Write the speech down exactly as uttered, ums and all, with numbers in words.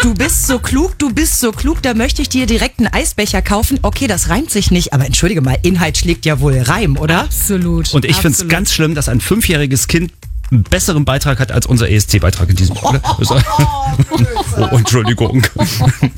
Du bist so klug, du bist so klug, da möchte ich dir direkt einen Eisbecher kaufen. Okay, das reimt sich nicht, aber entschuldige mal, Inhalt schlägt ja wohl Reim, oder? Absolut. Und ich finde es ganz schlimm, dass ein fünfjähriges Kind einen besseren Beitrag hat als unser E S C-Beitrag in diesem Jahr. Oh, oh, Entschuldigung.